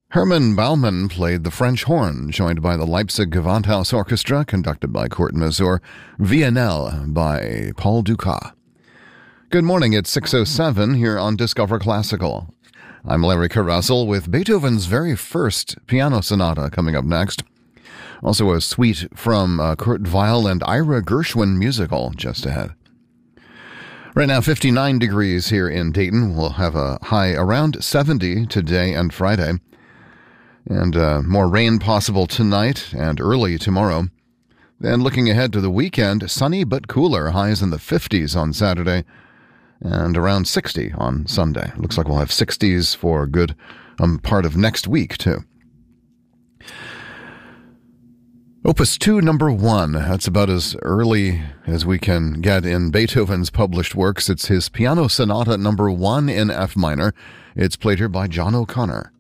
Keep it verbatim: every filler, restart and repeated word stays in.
Hermann Baumann played the French horn, joined by the Leipzig Gewandhaus Orchestra, conducted by Kurt Masur, Viennale by Paul Dukas. Good morning, it's six oh seven here on Discover Classical. I'm Larry Carruthel with Beethoven's very first piano sonata coming up next. Also a suite from uh, Kurt Weill and Ira Gershwin musical just ahead. Right now, fifty-nine degrees here in Dayton. We'll have a high around seventy today and Friday. And uh, more rain possible tonight and early tomorrow. Then looking ahead to the weekend, sunny but cooler, highs in the fifties on Saturday and around sixty on Sunday. Looks like we'll have sixties for a good um, part of next week, too. Opus two, number one. That's about as early as we can get in Beethoven's published works. It's his Piano Sonata number one in F minor. It's played here by John O'Connor.